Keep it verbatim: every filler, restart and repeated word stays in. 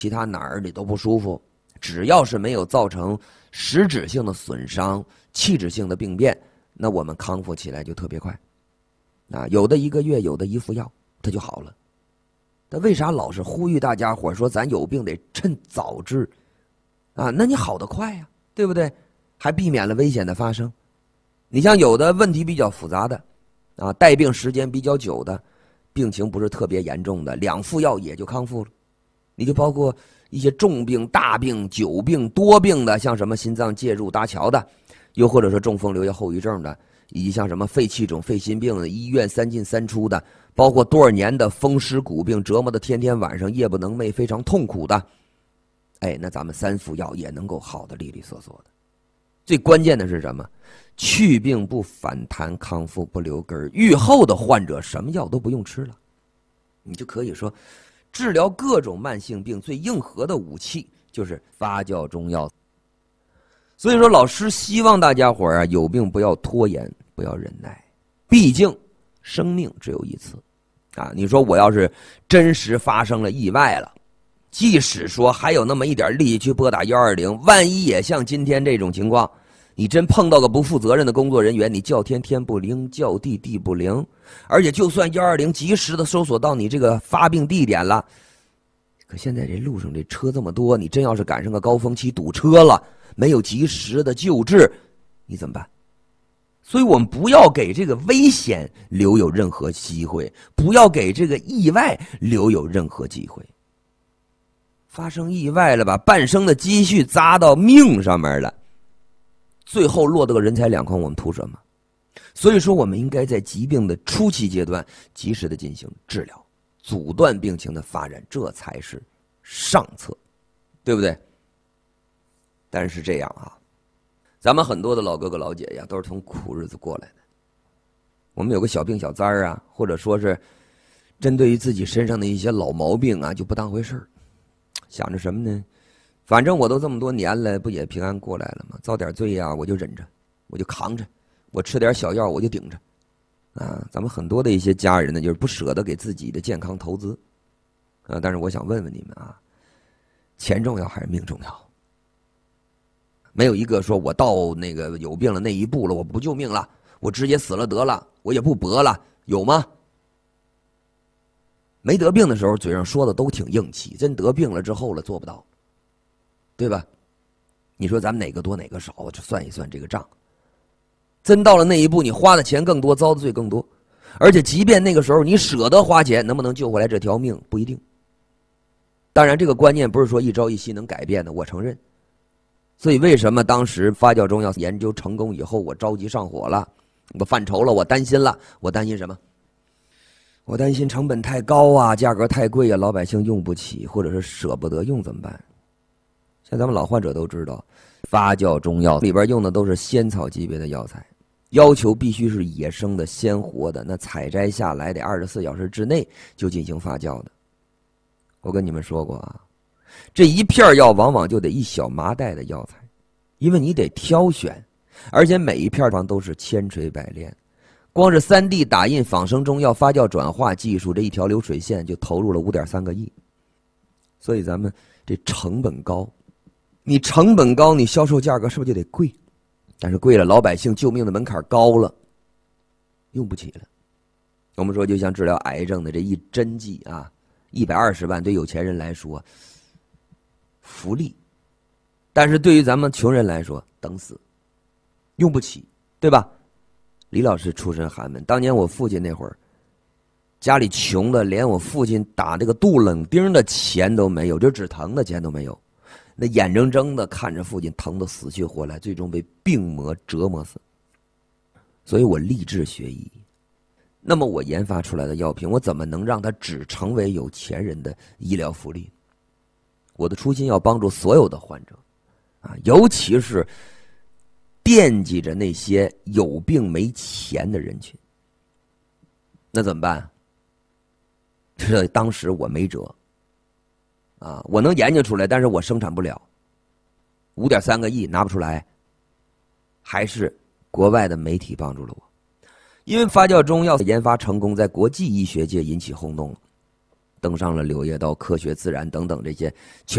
其他哪儿你都不舒服，只要是没有造成实质性的损伤、器质性的病变，那我们康复起来就特别快。啊，有的一个月，有的一服药，它就好了。但为啥老是呼吁大家伙说咱有病得趁早治？啊，那你好得快呀，对不对？还避免了危险的发生。你像有的问题比较复杂的，啊，带病时间比较久的，病情不是特别严重的，两服药也就康复了。你就包括一些重病、大病、久病、多病的，像什么心脏介入搭桥的，又或者说中风留下后遗症的，以及像什么肺气肿、肺心病的，医院三进三出的，包括多少年的风湿骨病，折磨的天天晚上夜不能寐，非常痛苦的，哎，那咱们三服药也能够好的利利索索的。最关键的是什么？去病不反弹，康复不留根儿。愈后的患者什么药都不用吃了，你就可以说，治疗各种慢性病最硬核的武器就是发酵中药。所以说，老师希望大家伙儿啊，有病不要拖延，不要忍耐，毕竟生命只有一次啊！你说我要是真实发生了意外了，即使说还有那么一点力气去拨打一二零，万一也像今天这种情况，你真碰到个不负责任的工作人员，你叫天天不灵，叫地地不灵，而且就算一二零及时的搜索到你这个发病地点了，可现在这路上这车这么多，你真要是赶上个高峰期堵车了，没有及时的救治，你怎么办？所以我们不要给这个危险留有任何机会，不要给这个意外留有任何机会。发生意外了，把半生的积蓄砸到命上面了，最后落得个人财两空，我们图什么？所以说我们应该在疾病的初期阶段及时的进行治疗，阻断病情的发展，这才是上策，对不对？但是这样啊，咱们很多的老哥哥老姐姐都是从苦日子过来的，我们有个小病小灾儿啊，或者说是针对于自己身上的一些老毛病啊，就不当回事儿，想着什么呢？反正我都这么多年了，不也平安过来了吗？遭点罪呀，我就忍着，我就扛着，我吃点小药我就顶着，啊，咱们很多的一些家人呢，就是不舍得给自己的健康投资，啊，但是我想问问你们啊，钱重要还是命重要？没有一个说我到那个有病了那一步了，我不救命了，我直接死了得了，我也不搏了，有吗？没得病的时候嘴上说的都挺硬气，真得病了之后了做不到，对吧？你说咱们哪个多哪个少，就算一算这个账。真到了那一步，你花的钱更多，遭的罪更多，而且即便那个时候你舍得花钱，能不能救回来这条命不一定。当然这个观念不是说一朝一夕能改变的，我承认。所以为什么当时发酵中药研究成功以后，我着急上火了，我犯愁了，我担心了。我担心什么？我担心成本太高啊，价格太贵啊，老百姓用不起，或者是舍不得用怎么办？像咱们老患者都知道，发酵中药里边用的都是仙草级别的药材，要求必须是野生的鲜活的，那采摘下来得二十四小时之内就进行发酵的。我跟你们说过啊，这一片药往往就得一小麻袋的药材，因为你得挑选，而且每一片方都是千锤百炼。光是 三 D 打印仿生中药发酵转化技术，这一条流水线就投入了 五点三个亿。所以咱们这成本高，你成本高，你销售价格是不是就得贵？但是贵了，老百姓救命的门槛高了，用不起了。我们说就像治疗癌症的这一针剂啊，一百二十万对有钱人来说福利，但是对于咱们穷人来说等死，用不起，对吧？李老师出身寒门，当年我父亲那会儿家里穷的连我父亲打这个杜冷丁的钱都没有，就止疼的钱都没有，那眼睁睁的看着父亲疼得死去活来，最终被病魔折磨死。所以我立志学医，那么我研发出来的药品，我怎么能让它只成为有钱人的医疗福利？我的初心要帮助所有的患者啊，尤其是惦记着那些有病没钱的人群。那怎么办？这当时我没辙啊，我能研究出来，但是我生产不了，五点三个亿拿不出来，还是国外的媒体帮助了我。因为发酵中药研发成功，在国际医学界引起轰动了，登上了《柳叶刀》《科学自然》等等这些全